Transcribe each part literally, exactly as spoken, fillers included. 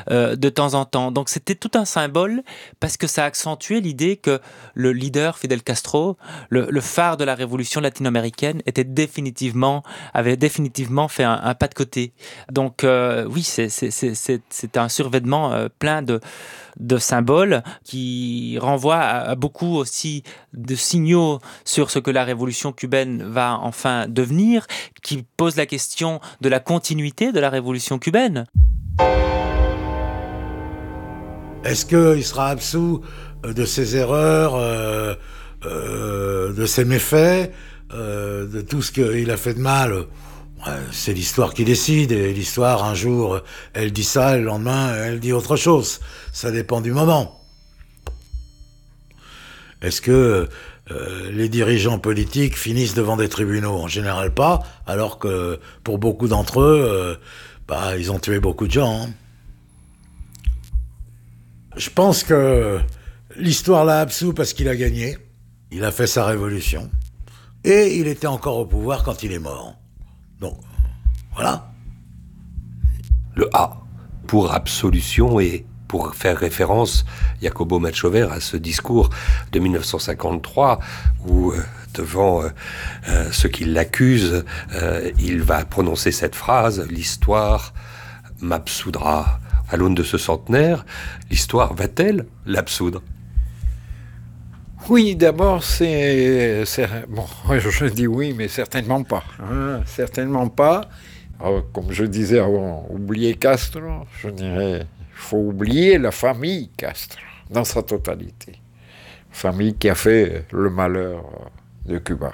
euh, de temps en temps. Donc c'était tout un symbole parce que ça accentuait l'idée que le leader Fidel Castro, le, le phare de la révolution latino-américaine, était définitivement, avait définitivement fait un, un pas de côté. Donc euh, oui, c'est, c'est, c'est, c'est, c'est un survêtement euh, plein de, de symboles qui renvoie à, à beaucoup aussi de signaux sur ce que la révolution cubaine va enfin devenir, qui pose la question de la continuité de la révolution cubaine. Est-ce qu'il sera absous de ses erreurs, euh, euh, de ses méfaits, euh, de tout ce qu'il a fait de mal? C'est l'histoire qui décide, et l'histoire, un jour, elle dit ça, et le lendemain, elle dit autre chose. Ça dépend du moment. Est-ce que euh, les dirigeants politiques finissent devant des tribunaux? En général pas, alors que pour beaucoup d'entre eux, euh, bah, ils ont tué beaucoup de gens. Hein. Je pense que l'histoire l'a absous parce qu'il a gagné, il a fait sa révolution, et il était encore au pouvoir quand il est mort. Donc, voilà. Le A pour absolution et pour faire référence, Jacobo Machover, à ce discours de dix-neuf cent cinquante-trois où, euh, devant euh, euh, ceux qui l'accusent, euh, il va prononcer cette phrase « L'histoire m'absoudra ». À l'aune de ce centenaire, l'histoire va-t-elle l'absoudre ? Oui, d'abord, c'est, c'est... Bon, je dis oui, mais certainement pas. Hein, certainement pas. Alors, comme je disais avant, oublier Castro, je dirais, il faut oublier la famille Castro, dans sa totalité. Famille qui a fait le malheur de Cuba.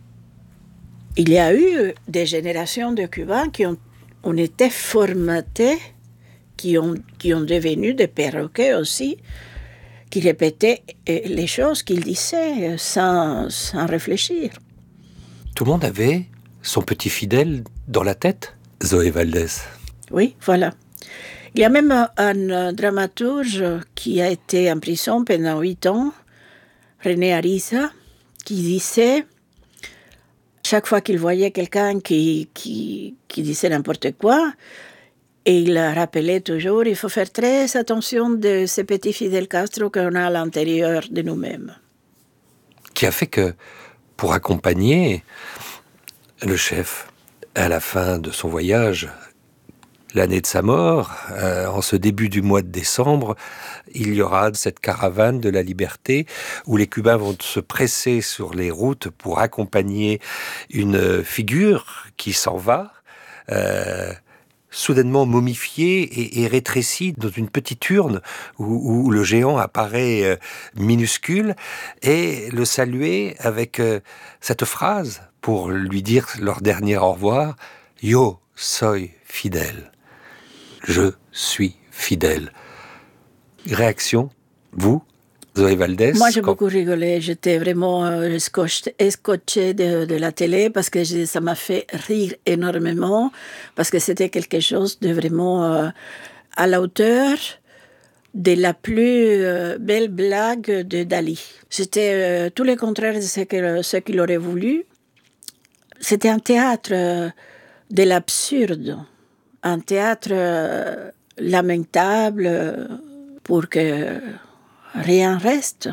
Il y a eu des générations de Cubains qui ont, ont été formatés, qui ont, qui ont devenu des perroquets aussi, qui répétaient les choses qu'ils disaient sans, sans réfléchir. Tout le monde avait son petit Fidel dans la tête, Zoé Valdés. Oui, voilà. Il y a même un, un dramaturge qui a été en prison pendant huit ans, René Ariza, qui disait, chaque fois qu'il voyait quelqu'un qui, qui, qui disait n'importe quoi, et il rappelait toujours, il faut faire très attention de ce petit Fidel Castro qu'on a à l'intérieur de nous-mêmes. Qui a fait que, pour accompagner le chef à la fin de son voyage, l'année de sa mort, euh, en ce début du mois de décembre, il y aura cette caravane de la liberté où les Cubains vont se presser sur les routes pour accompagner une figure qui s'en va, euh, soudainement momifié et, et rétréci dans une petite urne où, où le géant apparaît euh, minuscule, et le saluer avec euh, cette phrase pour lui dire leur dernier au revoir, « Yo soy fidèle ». Je suis fidèle. Réaction, vous, Zoé Valdés? Moi, j'ai quand... beaucoup rigolé. J'étais vraiment euh, scotchée de, de la télé parce que je, ça m'a fait rire énormément, parce que c'était quelque chose de vraiment euh, à la hauteur de la plus euh, belle blague de Dali. C'était euh, tout le contraire de ce, que, ce qu'il aurait voulu. C'était un théâtre euh, de l'absurde. Un théâtre euh, lamentable euh, pour que rien reste.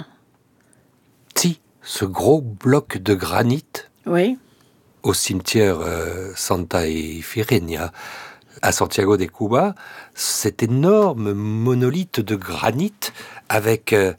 Si, ce gros bloc de granit oui. au cimetière euh, Santa Ifigenia à Santiago de Cuba, cet énorme monolithe de granit avec euh,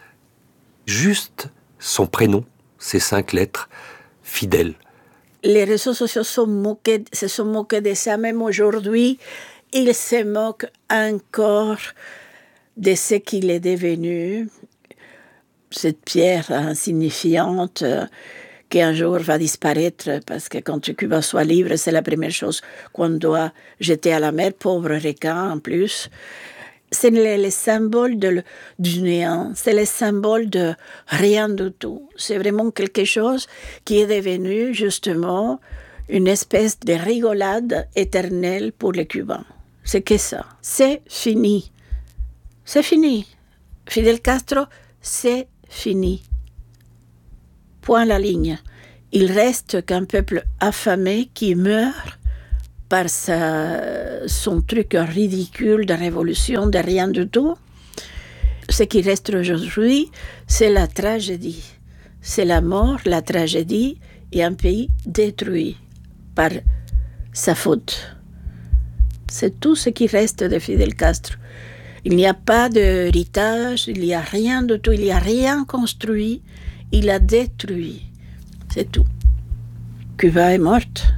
juste son prénom, ses cinq lettres, Fidèle. Les réseaux sociaux sont moqués, se sont moqués de ça, même aujourd'hui. Ils se moquent encore de ce qu'il est devenu, cette pierre insignifiante euh, qui un jour va disparaître, parce que quand Cuba soit libre, c'est la première chose qu'on doit jeter à la mer, pauvre requin en plus. C'est le, le symbole de, du néant, c'est le symbole de rien du tout. C'est vraiment quelque chose qui est devenu justement une espèce de rigolade éternelle pour les Cubains. C'est que ça. C'est fini. C'est fini. Fidel Castro, c'est fini. Point à la ligne. Il reste qu'un peuple affamé qui meurt par sa, son truc ridicule de révolution, de rien du tout. Ce qui reste aujourd'hui, c'est la tragédie. C'est la mort, la tragédie et un pays détruit par sa faute. C'est tout ce qui reste de Fidel Castro. Il n'y a pas d'héritage, il n'y a rien de tout, il n'y a rien construit, il a détruit. C'est tout. Cuba est morte.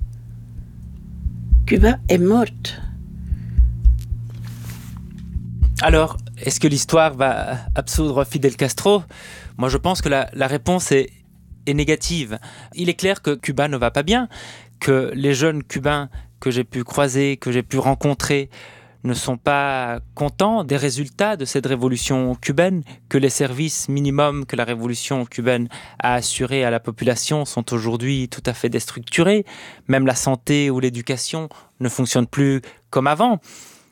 Cuba est morte. Alors, est-ce que l'histoire va absoudre Fidel Castro ? Moi, je pense que la, la réponse est, est négative. Il est clair que Cuba ne va pas bien, que les jeunes Cubains que j'ai pu croiser, que j'ai pu rencontrer, ne sont pas contents des résultats de cette révolution cubaine, que les services minimums que la révolution cubaine a assurés à la population sont aujourd'hui tout à fait déstructurés. Même la santé ou l'éducation ne fonctionnent plus comme avant.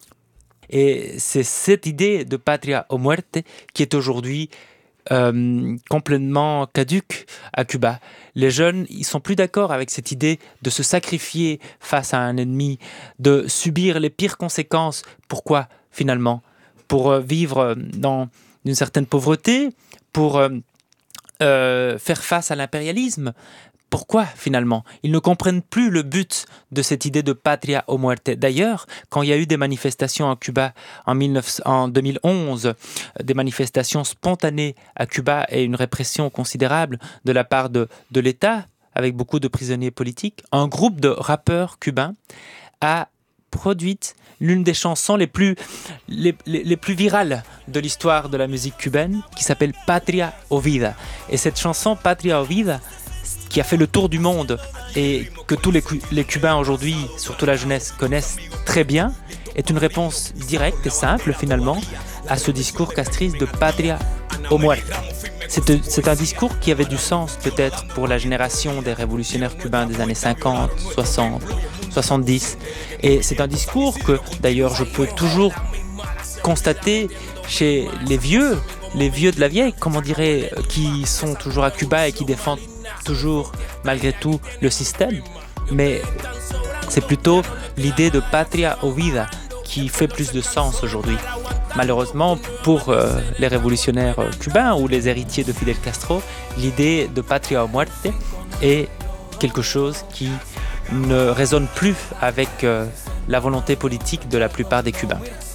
Et c'est cette idée de patria o muerte qui est aujourd'hui euh, complètement caduque à Cuba. Les jeunes, ils sont plus d'accord avec cette idée de se sacrifier face à un ennemi, de subir les pires conséquences. Pourquoi, finalement ? Pour euh, vivre dans une certaine pauvreté, pour euh, euh, faire face à l'impérialisme. Pourquoi, finalement ? Ils ne comprennent plus le but de cette idée de patria o muerte. D'ailleurs, quand il y a eu des manifestations à Cuba en, mille neuf cents, en deux mille onze, des manifestations spontanées à Cuba et une répression considérable de la part de, de l'État, avec beaucoup de prisonniers politiques, un groupe de rappeurs cubains a produit l'une des chansons les plus, les, les, les plus virales de l'histoire de la musique cubaine, qui s'appelle Patria o Vida. Et cette chanson, Patria o Vida, qui a fait le tour du monde et que tous les, les Cubains aujourd'hui, surtout la jeunesse, connaissent très bien, est une réponse directe et simple finalement à ce discours castriste de Patria o Muerte. C'est, c'est un discours qui avait du sens peut-être pour la génération des révolutionnaires cubains des années cinquante, soixante, soixante-dix. Et c'est un discours que d'ailleurs je peux toujours constater chez les vieux, les vieux de la vieille, comme on dirait, qui sont toujours à Cuba et qui défendent toujours, malgré tout, le système. Mais c'est plutôt l'idée de patria o vida qui fait plus de sens aujourd'hui. Malheureusement, pour euh, les révolutionnaires cubains ou les héritiers de Fidel Castro, l'idée de patria o muerte est quelque chose qui ne résonne plus avec euh, la volonté politique de la plupart des Cubains.